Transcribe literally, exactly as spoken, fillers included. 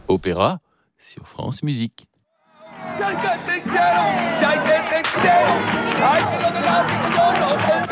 Opéra sur France Musique. Ya que te quiero, ya que te quiero, ay que no te la